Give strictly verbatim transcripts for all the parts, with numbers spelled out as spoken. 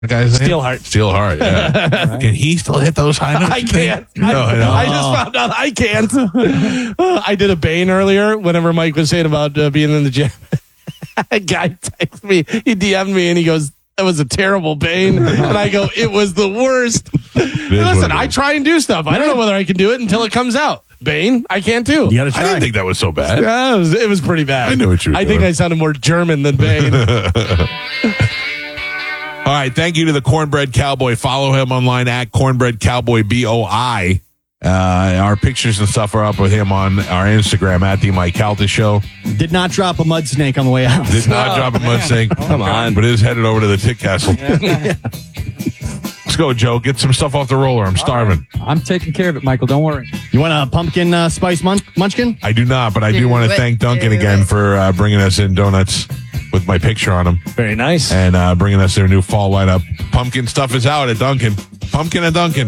The guy's name? Steelheart. Steelheart, yeah. Can he still hit those high notes? I can't. No, I, no. I just found out I can't. Uh, I did a Bane earlier whenever Mike was saying about uh, being in the gym. A guy texted me. He D M'd me and he goes, that was a terrible Bane. And I go, it was the worst. Listen, I try and do stuff. I don't know whether I can do it until it comes out. Bane, I can't do. You gotta try. I didn't think that was so bad. Yeah, it, was, it was pretty bad. I knew what you were I doing. think I sounded more German than Bane. All right, thank you to the Cornbread Cowboy. Follow him online at Cornbread Cowboy B O I. Uh, our pictures and stuff are up with him on our Instagram at the Mike Calta Show. Did not drop a mud snake on the way out. Did not drop a mud snake. Come on. But is headed over to the Tick Castle. Let's go, Joe. Get some stuff off the roller. I'm starving. I'm taking care of it, Michael. Don't worry. You want a pumpkin uh, spice mun- munchkin? I do not, but I do Do want to it. thank Duncan Do again it. for uh, bringing us in donuts with my picture on them Very nice. and uh, bringing us their new fall lineup. Pumpkin stuff is out at Duncan. Pumpkin at Duncan.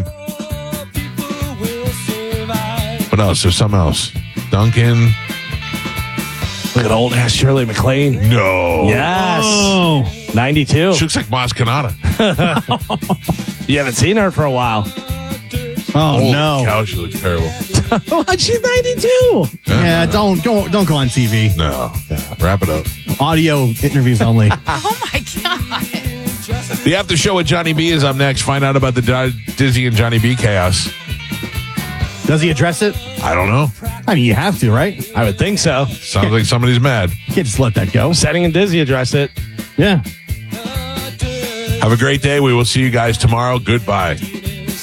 What else? There's something else. Duncan. Look at old ass Shirley MacLaine. No. Yes. Oh. ninety-two. She looks like Maz Kanata. You haven't seen her for a while. Oh, Holy no. cow, she looks terrible. What? She's ninety-two. Yeah, don't, don't, don't go on T V. No. Wrap it up. Audio interviews only. Oh my God. The after show with Johnny B is up next. Find out about the Di- Dizzy and Johnny B chaos. Does he address it? I don't know. I mean, you have to, right? I would think so. Sounds like somebody's mad. You can't just let that go. Setting and Dizzy addressed it. Yeah. Have a great day. We will see you guys tomorrow. Goodbye.